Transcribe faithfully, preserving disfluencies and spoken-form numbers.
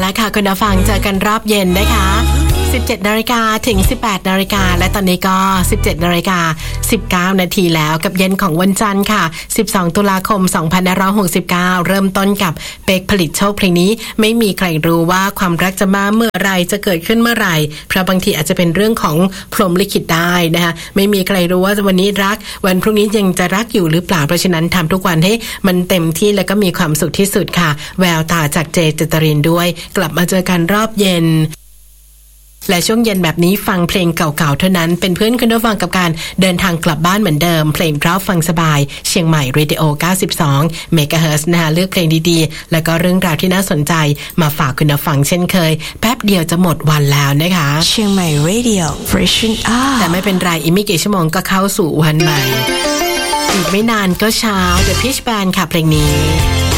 แล้วค่ะคุณผู้ฟังเจอกันรอบเย็นนะคะสิบเจ็ดนาฬิกาถึงสิบแปดนาฬิกาและตอนนี้ก็สิบเจ็ดนาฬิกาสิบเก้านาทีแล้วกับเย็นของวันจันทร์ค่ะสิบสองตุลาคมสองพันห้าร้อยหกสิบเก้าเริ่มต้นกับเป๊กผลิตโชคเพลงนี้ไม่มีใครรู้ว่าความรักจะมาเมื่อไรจะเกิดขึ้นเมื่อไหร่เพราะบางทีอาจจะเป็นเรื่องของพรหมลิขิตได้นะคะไม่มีใครรู้ว่าวันนี้รักวันพรุ่งนี้ยังจะรักอยู่หรือเปล่าเพราะฉะนั้นทำทุกวันให้มันเต็มที่แล้วก็มีความสุขที่สุดค่ะแววตาจากเจเจตรินด้วยกลับมาเจอกันรอบเย็นและช่วงเย็นแบบนี้ฟังเพลงเก่าๆเท่านั้นเป็นเพื่อนคุณผู้ฟังกับการเดินทางกลับบ้านเหมือนเดิมเพลงเพราะฟังสบายเชียงใหม่เรดิโอเก้าสิบสองเมกะเฮิรตซ์นะคะเลือกเพลงดีๆแล้วก็เรื่องราวที่น่าสนใจมาฝากคุณผู้ฟังเช่นเคยแป๊บเดียวจะหมดวันแล้วนะคะเชียงใหม่เรดิโอ Freshen Up แต่ไม่เป็นไรอีกไม่กี่ชั่วโมงก็เข้าสู่วันใหม่อีกไม่นานก็เช้า The Peach Band ค่ะเพลงนี้